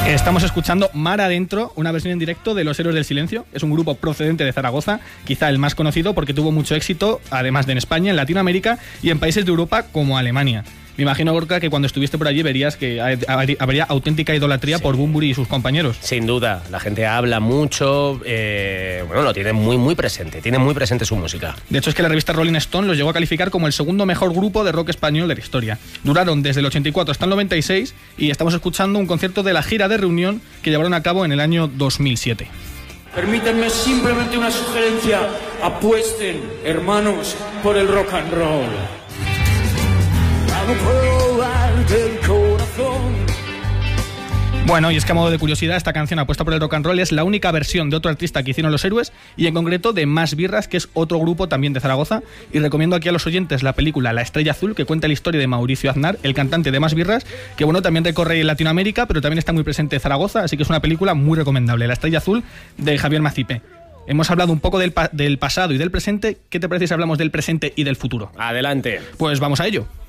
Estamos escuchando Mar Adentro, una versión en directo de Los Héroes del Silencio. Es un grupo procedente de Zaragoza, quizá el más conocido porque tuvo mucho éxito, además de en España, en Latinoamérica y en países de Europa como Alemania. Me imagino, Gorka, que cuando estuviste por allí verías que habría auténtica idolatría por Bunbury y sus compañeros. Sin duda, la gente habla mucho, lo tiene muy presente, tiene muy presente su música. De hecho, es que la revista Rolling Stone los llegó a calificar como el segundo mejor grupo de rock español de la historia. Duraron desde el 84 hasta el 96 y estamos escuchando un concierto de la gira de reunión que llevaron a cabo en el año 2007. Permítanme simplemente una sugerencia: apuesten, hermanos, por el rock and roll. Bueno, y es que a modo de curiosidad, esta canción Apuesta por el Rock and Roll es la única versión de otro artista que hicieron Los Héroes, y en concreto de Más Birras, que es otro grupo también de Zaragoza. Y recomiendo aquí a los oyentes la película La Estrella Azul, que cuenta la historia de Mauricio Aznar, el cantante de Más Birras, que bueno, también recorre Latinoamérica, pero también está muy presente en Zaragoza, así que es una película muy recomendable, La Estrella Azul, de Javier Macipe. Hemos hablado un poco del pasado y del presente. ¿Qué te parece si hablamos del presente y del futuro? Adelante. Pues vamos a ello.